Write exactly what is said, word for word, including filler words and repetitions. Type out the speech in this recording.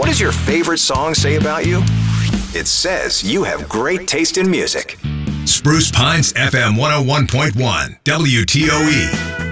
What does your favorite song say about you? It says you have great taste in music. Spruce Pines F M one oh one point one, W T O E.